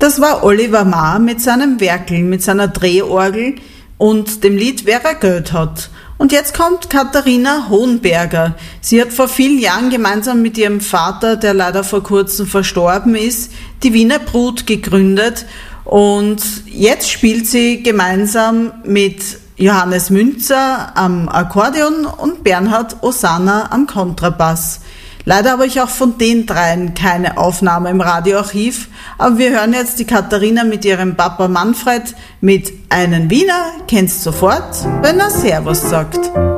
Das war Oliver Maar mit seinem Werkel, mit seiner Drehorgel und dem Lied Wer er Geld hat. Und jetzt kommt Katharina Hohenberger. Sie hat vor vielen Jahren gemeinsam mit ihrem Vater, der leider vor kurzem verstorben ist, die Wiener Brut gegründet. Und jetzt spielt sie gemeinsam mit Johannes Münzer am Akkordeon und Bernhard Osana am Kontrabass. Leider habe ich auch von den dreien keine Aufnahme im Radioarchiv, aber wir hören jetzt die Katharina mit ihrem Papa Manfred mit Einen Wiener kennst sofort, wenn er Servus sagt.